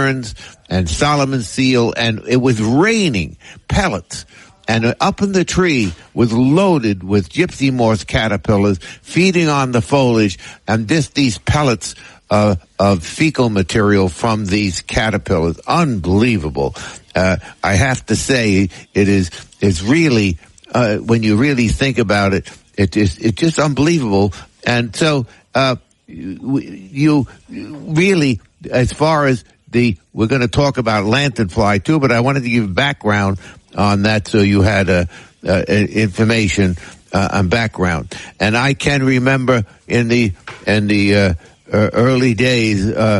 ferns and Solomon's seal, and it was raining pellets. And up in the tree was loaded with gypsy moth caterpillars feeding on the foliage, and these pellets of fecal material from these caterpillars. Unbelievable. I have to say, it's really, when you really think about it, it's just unbelievable. And so, you really, as far as we're going to talk about lanternfly too, but I wanted to give background on that so you had information and background. And I can remember in the early days of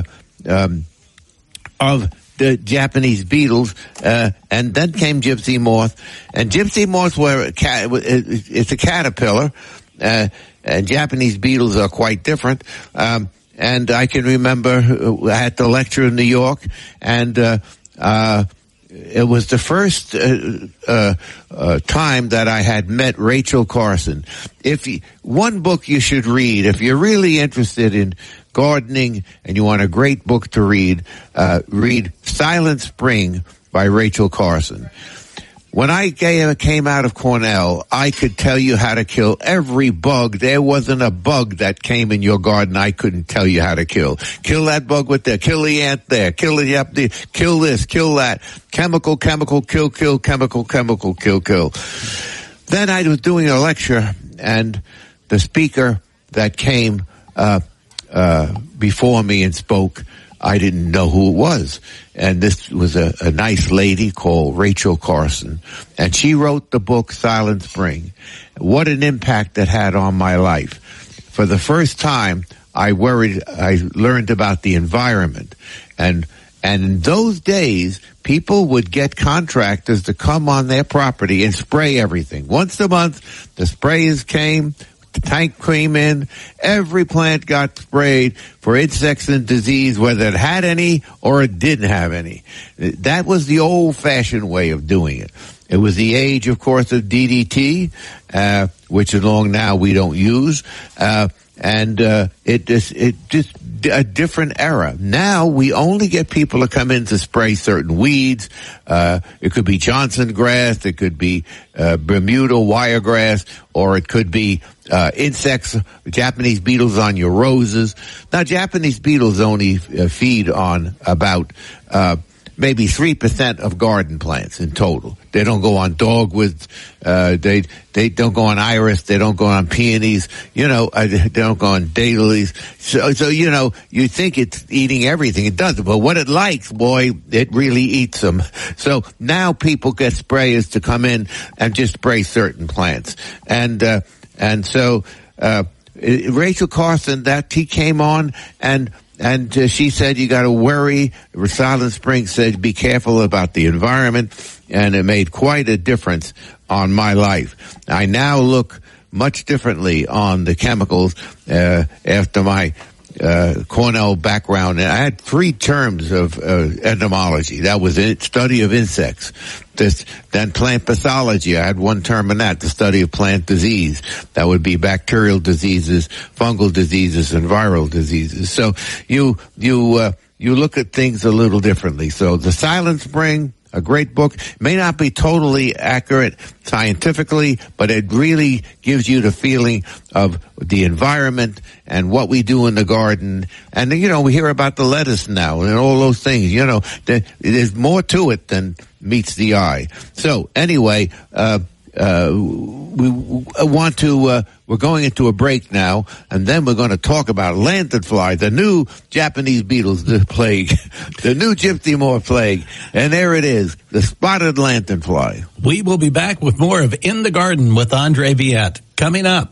the Japanese beetles, and then came gypsy moth. And gypsy moths it's a caterpillar, and Japanese beetles are quite different. And I can remember I had to lecture in New York, and it was the first time that I had met Rachel Carson. One book you should read, if you're really interested in gardening and you want a great book to read Silent Spring by Rachel Carson. When I came out of Cornell, I could tell you how to kill every bug. There wasn't a bug that came in your garden I couldn't tell you how to kill. Kill that bug with there. Kill the ant there. Kill this, kill that. Chemical, kill, chemical, kill. Then I was doing a lecture, and the speaker that came before me and spoke, I didn't know who it was. And this was a nice lady called Rachel Carson. And she wrote the book Silent Spring. What an impact that had on my life. For the first time, I learned about the environment. And in those days, people would get contractors to come on their property and spray everything. Once a month, the sprayers came, the tank came in, every plant got sprayed for insects and disease, whether it had any or it didn't have any. That was the old-fashioned way of doing it. It was the age, of course, of DDT, which along now we don't use, and it just a different era. Now we only get people to come in to spray certain weeds. It could be Johnson grass, it could be Bermuda wiregrass, or it could be insects, Japanese beetles on your roses. Now, Japanese beetles only feed on about maybe 3% of garden plants in total. They don't go on dogwoods. They don't go on iris. They don't go on peonies. They don't go on dahlias. So you think it's eating everything. It doesn't. But what it likes, boy, it really eats them. So now people get sprayers to come in and just spray certain plants. And so Rachel Carson, he came on and she said, you got to worry. Silent Spring said, be careful about the environment. And it made quite a difference on my life. I now look much differently on the chemicals after my Cornell background. And I had 3 terms of entomology. That was it, study of insects. Then plant pathology. I had 1 term in that, the study of plant disease. That would be bacterial diseases, fungal diseases, and viral diseases. So you look at things a little differently. So the Silent Spring, a great book. It may not be totally accurate scientifically, but it really gives you the feeling of the environment and what we do in the garden. And, we hear about the lettuce now and all those things. There's more to it than meets the eye. So anyway, we're going into a break now, and then we're going to talk about lanternfly, the new Japanese beetles, the plague, the new gypsy moth plague. And there it is, the spotted lanternfly. We will be back with more of In the Garden with Andre Viette coming up.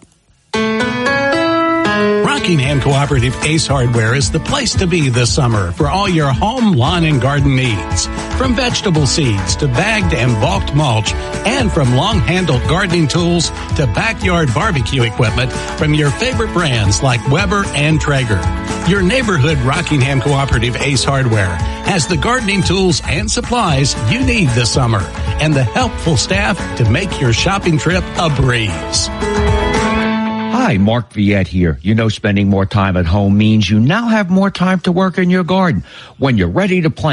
Rockingham Cooperative Ace Hardware is the place to be this summer for all your home, lawn, and garden needs. From vegetable seeds to bagged and bulked mulch, and from long-handled gardening tools to backyard barbecue equipment from your favorite brands like Weber and Traeger. Your neighborhood Rockingham Cooperative Ace Hardware has the gardening tools and supplies you need this summer and the helpful staff to make your shopping trip a breeze. Hi, Mark Viette here. Spending more time at home means you now have more time to work in your garden. When you're ready to plant